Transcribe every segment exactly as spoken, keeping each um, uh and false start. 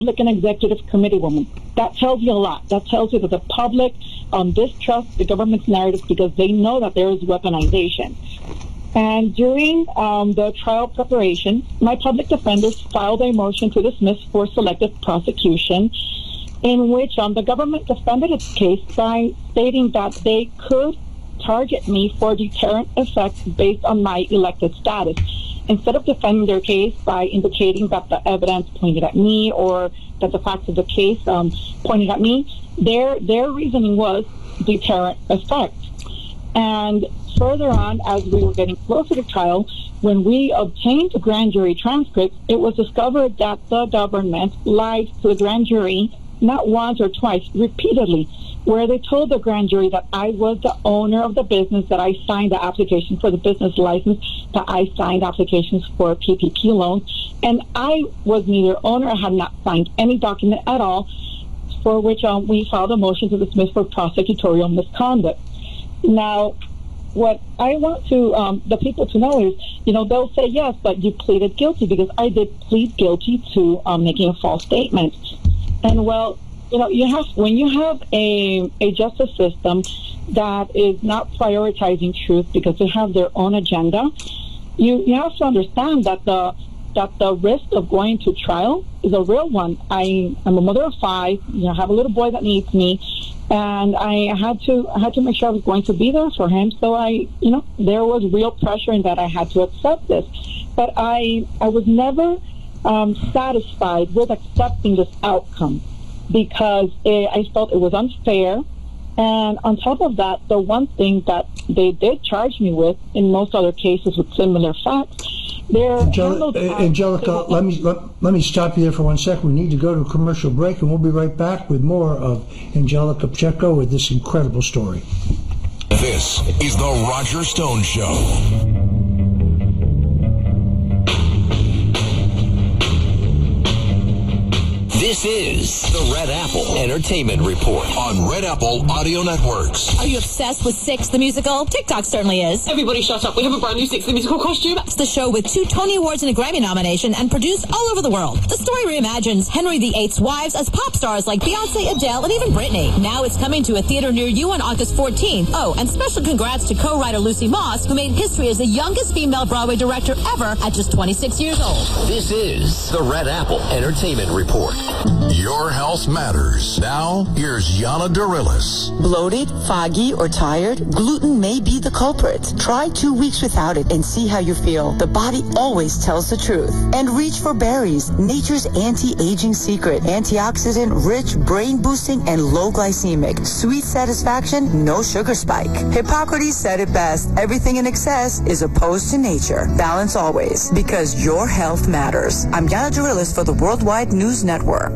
Republican Executive Committee woman. That tells you a lot. That tells you that the public um, distrusts the government's narrative because they know that there is weaponization. And during um, the trial preparation, my public defenders filed a motion to dismiss for selective prosecution, in which um, the government defended its case by stating that they could target me for deterrent effects based on my elected status. Instead of defending their case by indicating that the evidence pointed at me or that the facts of the case um, pointed at me, their their reasoning was deterrent effect. And further on, as we were getting closer to trial, when we obtained the grand jury transcripts, it was discovered that the government lied to the grand jury not once or twice, repeatedly, where they told the grand jury that I was the owner of the business, that I signed the application for the business license, that I signed applications for P P P loans, and I was neither owner, I had not signed any document at all, for which um, we filed a motion to dismiss for prosecutorial misconduct. Now, what I want to um, the people to know is, you know, they'll say, yes, but you pleaded guilty, because I did plead guilty to um, making a false statement. And well, you know, you have when you have a a justice system that is not prioritizing truth because they have their own agenda, you you have to understand that the that the risk of going to trial is a real one. I am a mother of five. You know, I have a little boy that needs me, and I had to I had to make sure I was going to be there for him. So I, you know, there was real pressure in that I had to accept this, but I I was never Um, satisfied with accepting this outcome because it, I felt it was unfair. And on top of that, the one thing that they did charge me with in most other cases with similar facts, they're Angel- Angelica, let me let, let me stop you there for one second. We need to go to a commercial break, and we'll be right back with more of Angelica Pacheco with this incredible story. This is the Roger Stone Show. This is the Red Apple Entertainment Report on Red Apple Audio Networks. Are you obsessed with Six the Musical? TikTok certainly is. Everybody shut up. We have a brand new Six the Musical costume. It's the show with two Tony Awards and a Grammy nomination and produced all over the world. The story reimagines Henry the Eighth's wives as pop stars like Beyonce, Adele, and even Britney. Now it's coming to a theater near you on August fourteenth. Oh, and special congrats to co-writer Lucy Moss, who made history as the youngest female Broadway director ever at just twenty-six years old. This is the Red Apple Entertainment Report. Your health matters. Now, here's Yana Dorillis. Bloated, foggy, or tired? Gluten may be the culprit. Try two weeks without it and see how you feel. The body always tells the truth. And reach for berries, nature's anti-aging secret. Antioxidant-rich, brain-boosting, and low-glycemic. Sweet satisfaction, no sugar spike. Hippocrates said it best. Everything in excess is opposed to nature. Balance always, because your health matters. I'm Yana Dorillis for the Worldwide News Network.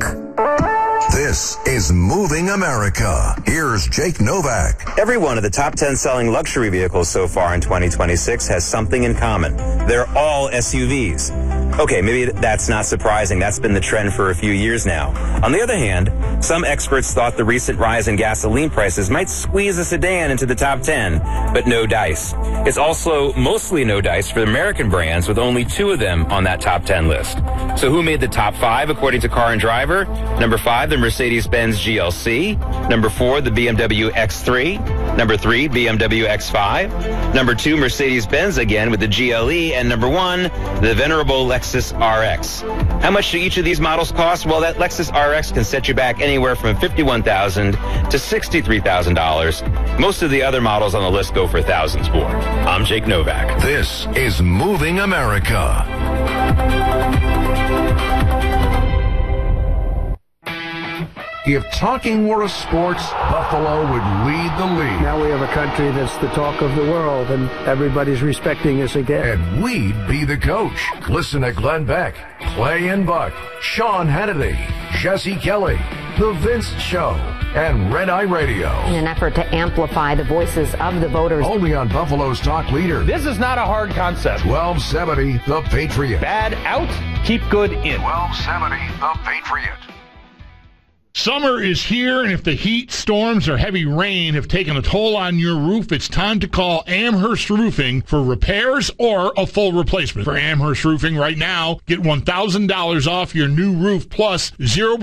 This is Moving America. Here's Jake Novak. Every one of the top ten selling luxury vehicles so far in twenty twenty-six has something in common. They're all S U Vs. Okay, maybe that's not surprising. That's been the trend for a few years now. On the other hand, some experts thought the recent rise in gasoline prices might squeeze a sedan into the top ten, but no dice. It's also mostly no dice for American brands, with only two of them on that top ten list. So who made the top five according to Car and Driver? Number five, the Mercedes-Benz G L C. Number four, the B M W X three. Number three, B M W X five. Number two, Mercedes-Benz again with the G L E. And number one, the venerable Lexus R X. How much do each of these models cost? Well, that Lexus R X can set you back anywhere from fifty-one thousand dollars to sixty-three thousand dollars. Most of the other models on the list go for thousands more. I'm Jake Novak. This is Moving America. If talking were a sport, Buffalo would lead the league. Now we have a country that's the talk of the world, and everybody's respecting us again. And we'd be the coach. Listen to Glenn Beck, Clay and Buck, Sean Hannity, Jesse Kelly, The Vince Show, and Red Eye Radio. In an effort to amplify the voices of the voters. Only on Buffalo's talk leader. This is not a hard concept. twelve seventy The Patriot. Bad out, keep good in. twelve seventy The Patriot. Summer is here, and if the heat, storms, or heavy rain have taken a toll on your roof, it's time to call Amherst Roofing for repairs or a full replacement. For Amherst Roofing right now, get one thousand dollars off your new roof plus zero